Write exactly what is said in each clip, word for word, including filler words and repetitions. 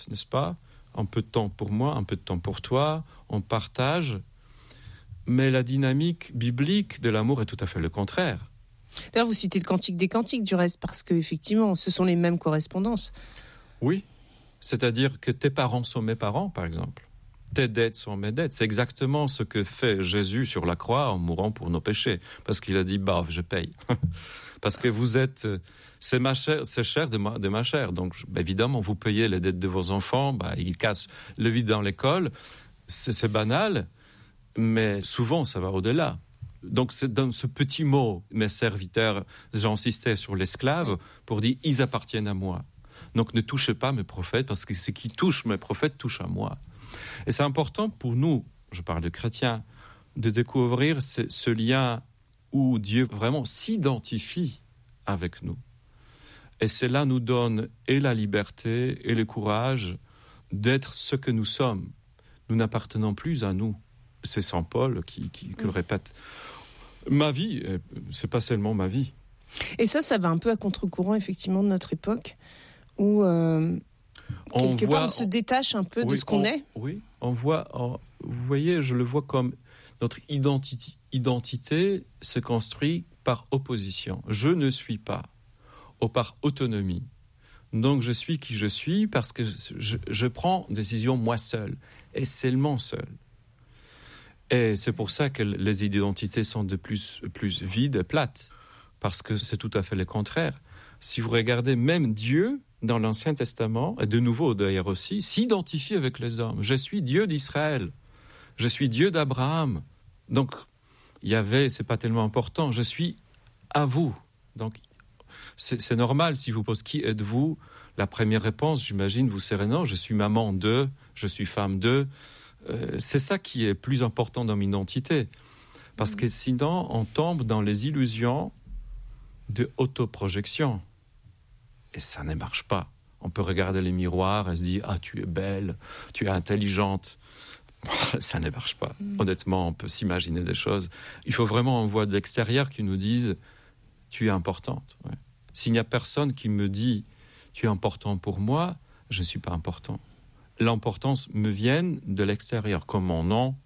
compte, n'est-ce pas ? Un peu de temps pour moi, un peu de temps pour toi, on partage. Mais la dynamique biblique de l'amour est tout à fait le contraire. D'ailleurs, vous citez le Cantique des Cantiques, du reste, parce qu'effectivement, ce sont les mêmes correspondances. Oui, c'est-à-dire que tes parents sont mes parents, par exemple. Tes dettes sont mes dettes. C'est exactement ce que fait Jésus sur la croix en mourant pour nos péchés. Parce qu'il a dit, bah, je paye. Parce que vous êtes, c'est ma chair, c'est cher de ma, de ma chair. Donc, bah, évidemment, vous payez les dettes de vos enfants, bah, ils cassent le vide dans l'école. C'est, c'est banal, mais souvent, ça va au-delà. Donc, c'est dans ce petit mot, mes serviteurs, j'insistais sur l'esclave pour dire, ils appartiennent à moi. Donc, ne touchez pas mes prophètes, parce que ce qui touche mes prophètes touche à moi. Et c'est important pour nous, je parle de chrétiens, de découvrir ce, ce lien où Dieu vraiment s'identifie avec nous. Et cela nous donne et la liberté et le courage d'être ce que nous sommes. Nous n'appartenons plus à nous. C'est Saint Paul qui, qui, qui le répète. Ma vie, c'est pas seulement ma vie. Et ça, ça va un peu à contre-courant, effectivement, de notre époque, où euh, quelque on voit, part on se détache un peu oui, de ce qu'on on, est. Oui, on voit, on, vous voyez, je le vois comme notre identité, identité se construit par opposition. Je ne suis pas, ou par autonomie. Donc je suis qui je suis parce que je, je prends décision moi seul, et seulement seul. Et c'est pour ça que les identités sont de plus, plus vides et plates, parce que c'est tout à fait le contraire. Si vous regardez même Dieu, dans l'Ancien Testament, et de nouveau d'ailleurs aussi, s'identifie avec les hommes. Je suis Dieu d'Israël. Je suis Dieu d'Abraham. Donc, Yahvé, c'est pas tellement important. Je suis à vous. Donc, c'est, c'est normal si vous posez qui êtes-vous. La première réponse, j'imagine, vous serez non, je suis maman de, je suis femme de. Euh, c'est ça qui est plus important dans mon identité. Parce que sinon, on tombe dans les illusions de autoprojection. Et ça ne marche pas. On peut regarder les miroirs et se dire « Ah, tu es belle, tu es intelligente ». Ça ne marche pas. Mmh. Honnêtement, on peut s'imaginer des choses. Il faut vraiment une voix de l'extérieur qui nous dise « Tu es importante ». Ouais. S'il n'y a personne qui me dit « Tu es important pour moi », je ne suis pas important. L'importance me vient de l'extérieur, comme mon nom.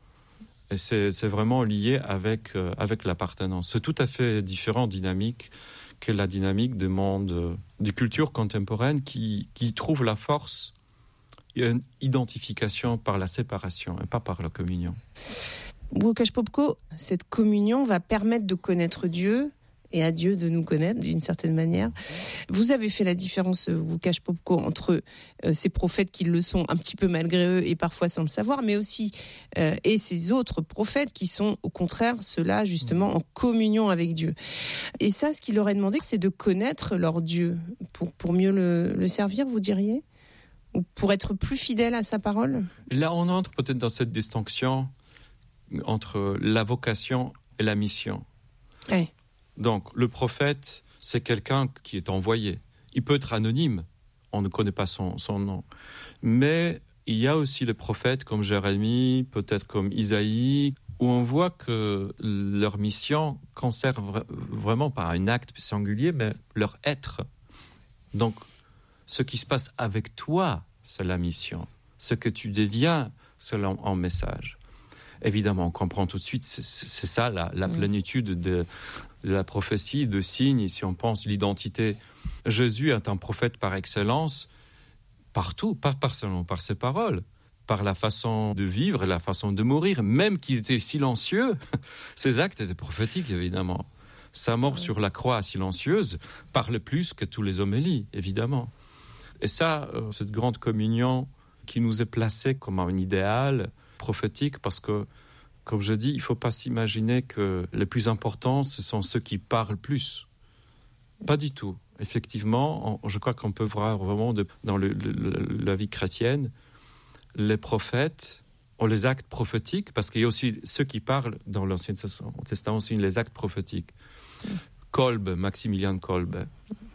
Et c'est, c'est vraiment lié avec, euh, avec l'appartenance. C'est tout à fait différent, dynamique, que la dynamique du monde, euh, de culture contemporaine qui, qui trouve la force et une identification par la séparation et pas par la communion. Łukasz Popko, cette communion va permettre de connaître Dieu et à Dieu de nous connaître d'une certaine manière. Vous avez fait la différence, Łukasz Popko, entre euh, ces prophètes qui le sont un petit peu malgré eux et parfois sans le savoir, mais aussi euh, et ces autres prophètes qui sont au contraire ceux-là justement en communion avec Dieu. Et ça, ce qu'il leur est demandé, c'est de connaître leur Dieu pour, pour mieux le, le servir, vous diriez ? Ou pour être plus fidèle à sa parole ? Là, on entre peut-être dans cette distinction entre la vocation et la mission. Ouais. Donc, le prophète, c'est quelqu'un qui est envoyé. Il peut être anonyme, on ne connaît pas son, son nom. Mais il y a aussi les prophètes comme Jérémie, peut-être comme Isaïe, où on voit que leur mission conserve vraiment pas un acte singulier, mais leur être. Donc, ce qui se passe avec toi, c'est la mission. Ce que tu deviens, c'est un message. Évidemment, on comprend tout de suite, c'est, c'est ça la, la plénitude de, de la prophétie, de signes. Si on pense l'identité, Jésus est un prophète par excellence, partout, pas seulement par ses paroles, par la façon de vivre et la façon de mourir. Même qu'il était silencieux, ses actes étaient prophétiques, évidemment. Sa mort sur la croix silencieuse parle plus que tous les homélies, évidemment. Et ça, cette grande communion qui nous est placée comme un idéal prophétique, parce que, comme je dis, il ne faut pas s'imaginer que les plus importants, ce sont ceux qui parlent plus. Pas du tout. Effectivement, on, je crois qu'on peut voir vraiment de, dans le, le, la vie chrétienne, les prophètes ont les actes prophétiques, parce qu'il y a aussi ceux qui parlent dans l'Ancien Testament, aussi les actes prophétiques. Kolbe, Maximilien Kolbe,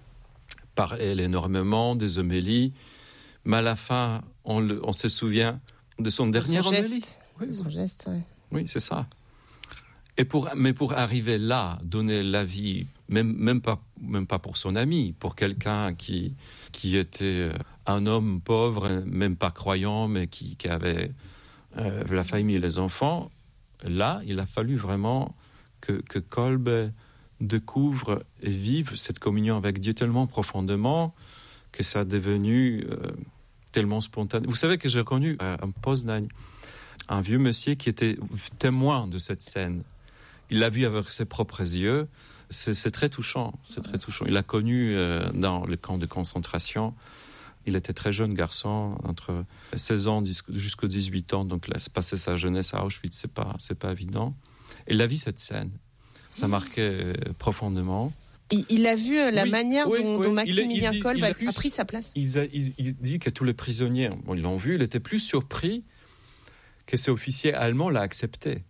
parlait énormément des homélies, mais à la fin, on, le, on se souvient de son dernier homélie. Oui, de son geste, oui. Oui, c'est ça. Et pour, mais pour arriver là, donner la vie même, même, pas, même pas pour son ami, pour quelqu'un qui, qui était un homme pauvre, même pas croyant, mais qui, qui avait euh, la famille et les enfants. Là, il a fallu vraiment que, que Kolbe découvre et vive cette communion avec Dieu tellement profondément que ça a devenu euh, tellement spontané. Vous savez que j'ai connu à Poznań un vieux monsieur qui était témoin de cette scène. Il l'a vu avec ses propres yeux. C'est, c'est très touchant, c'est très touchant. Il l'a connu euh, dans le camp de concentration. Il était très jeune garçon, entre seize ans jusqu'aux dix-huit ans. Donc, là, passer sa jeunesse à Auschwitz, c'est pas, c'est pas évident. Et il a vu cette scène. Ça marquait euh, profondément. Il, il a vu euh, la oui, manière oui, dont, oui. dont Maximilien Kolbe a, a, plus, a pris sa place. Il, a, il, il dit que tous les prisonniers, bon, ils l'ont vu, il était plus surpris que ces officiers allemands l'a accepté.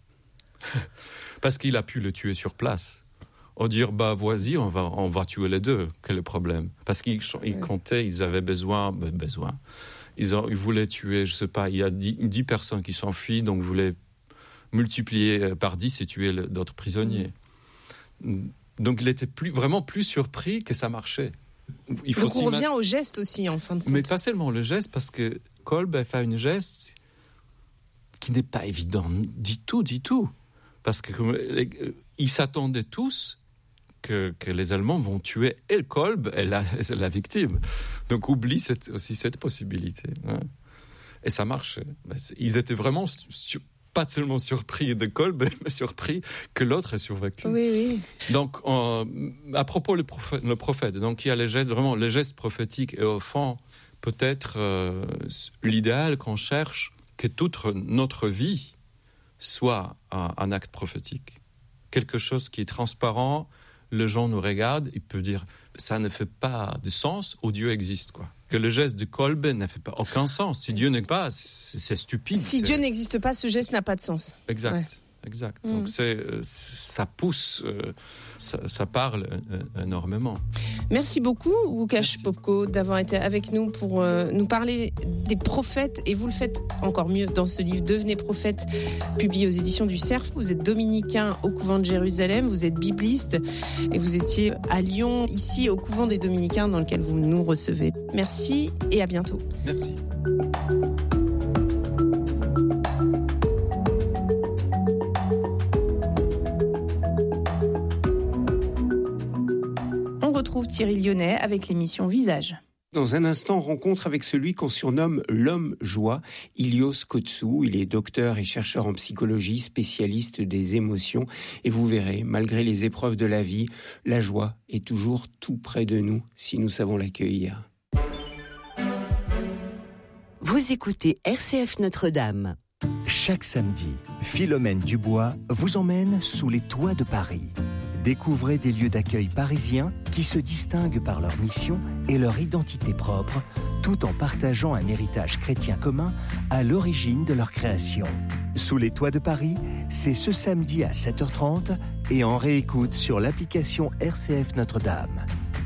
Parce qu'il a pu le tuer sur place. On dire, bah, vas-y, on va, on va tuer les deux. Quel est le problème? Parce qu'ils ils comptaient, ils avaient besoin, besoin. Ils, ont, ils voulaient tuer, je sais pas, il y a dix, dix personnes qui s'enfuient, donc ils voulaient multiplier par dix et tuer le, d'autres prisonniers. Donc il était plus, vraiment plus surpris que ça marchait. Il faut donc on revient au geste aussi, en fin de compte. Mais pas seulement le geste, parce que Kolbe a fait un geste qui n'est pas évident du tout, du tout. Parce qu'ils s'attendaient tous que, que les Allemands vont tuer et Kolbe et la, la victime. Donc oublie cette, aussi cette possibilité. Hein. Et ça marchait. Ils étaient vraiment sur, pas seulement surpris de Kolbe, mais surpris que l'autre ait survécu. Oui, oui. Donc, euh, à propos le prophète, le prophète, donc il y a les gestes, vraiment les gestes prophétiques, et au fond, peut-être euh, l'idéal qu'on cherche, que toute notre vie soit un, un acte prophétique. Quelque chose qui est transparent, les gens nous regardent, ils peuvent dire ça ne fait pas de sens ou Dieu existe, quoi. Que le geste de Kolbe ne fait pas aucun sens. Si Dieu n'est pas, c'est, c'est stupide. Si c'est... Dieu n'existe pas, ce geste n'a pas de sens. Exact. Ouais. Exact. Mmh. Donc c'est, ça pousse, ça, ça parle énormément. Merci beaucoup, Łukasz Popko, d'avoir été avec nous pour euh, nous parler des prophètes. Et vous le faites encore mieux dans ce livre, Devenez prophète, publié aux éditions du Cerf. Vous êtes dominicain au couvent de Jérusalem, vous êtes bibliste et vous étiez à Lyon, ici au couvent des dominicains dans lequel vous nous recevez. Merci et à bientôt. Merci. Retrouve Thierry Lyonnais avec l'émission Visage. Dans un instant, rencontre avec celui qu'on surnomme l'homme joie, Ilios Kotsou. Il est docteur et chercheur en psychologie, spécialiste des émotions. Et vous verrez, malgré les épreuves de la vie, la joie est toujours tout près de nous si nous savons l'accueillir. Vous écoutez R C F Notre-Dame. Chaque samedi, Philomène Dubois vous emmène sous les toits de Paris. Découvrez des lieux d'accueil parisiens qui se distinguent par leur mission et leur identité propre, tout en partageant un héritage chrétien commun à l'origine de leur création. Sous les toits de Paris, c'est ce samedi à sept heures trente et en réécoute sur l'application R C F Notre-Dame.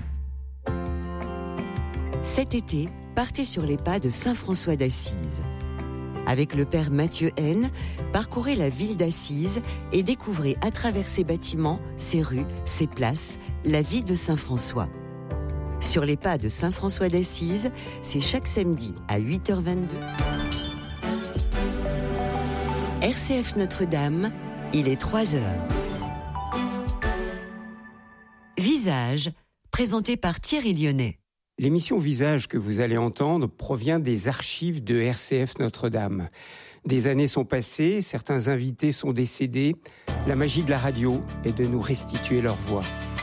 Cet été, partez sur les pas de Saint François d'Assise. Avec le père Mathieu Haine, parcourez la ville d'Assise et découvrez à travers ses bâtiments, ses rues, ses places, la vie de Saint François. Sur les pas de Saint François d'Assise, c'est chaque samedi à huit heures vingt-deux. R C F Notre-Dame, il est trois heures. Visage, présenté par Thierry Lyonnais. L'émission Visage que vous allez entendre provient des archives de R C F Notre-Dame. Des années sont passées, certains invités sont décédés. La magie de la radio est de nous restituer leur voix.